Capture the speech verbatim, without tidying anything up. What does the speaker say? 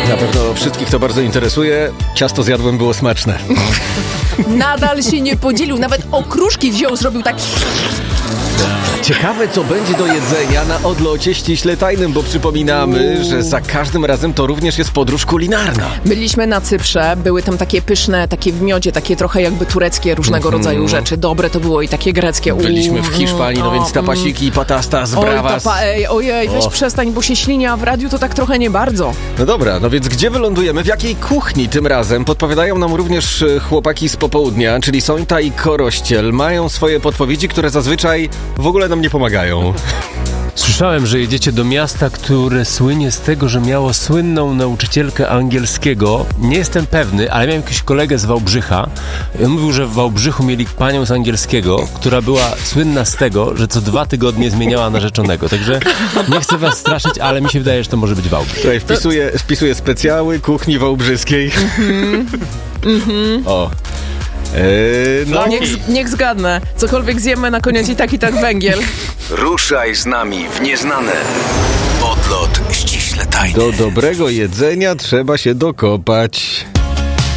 Na pewno wszystkich to bardzo interesuje. Ciasto zjadłem, było smaczne. Nadal się nie podzielił, nawet okruszki wziął, zrobił tak... Ciekawe, co będzie do jedzenia na odlocie ściśle-tajnym, bo przypominamy, Uuu. że za każdym razem to również jest podróż kulinarna. Byliśmy na Cyprze, były tam takie pyszne, takie w miodzie, takie trochę jakby tureckie różnego mm. rodzaju rzeczy. Dobre to było i takie greckie. Byliśmy w Hiszpanii, no więc tapasiki, patastas, bravas. Oj, tapa, ej, ojej, weź o. przestań, bo się ślinia, a w radiu to tak trochę nie bardzo. No dobra, no więc gdzie wylądujemy? W jakiej kuchni tym razem? Podpowiadają nam również chłopaki z popołudnia, czyli Sońta i Korościel. Mają swoje podpowiedzi, które zazwyczaj w ogóle nam nie pomagają. Słyszałem, że jedziecie do miasta, które słynie z tego, że miało słynną nauczycielkę angielskiego. Nie jestem pewny, ale miałem jakiegoś kolegę z Wałbrzycha. On mówił, że w Wałbrzychu mieli panią z angielskiego, która była słynna z tego, że co dwa tygodnie zmieniała narzeczonego. Także nie chcę was straszyć, ale mi się wydaje, że to może być Wałbrzych. Tutaj wpisuję, wpisuję specjały kuchni wałbrzyskiej. Mhm. Mhm. O. Eee, no. niech, niech zgadnę. Cokolwiek zjemy, na koniec i tak i tak węgiel. Ruszaj z nami w nieznane. Odlot ściśle tajny. Do dobrego jedzenia trzeba się dokopać.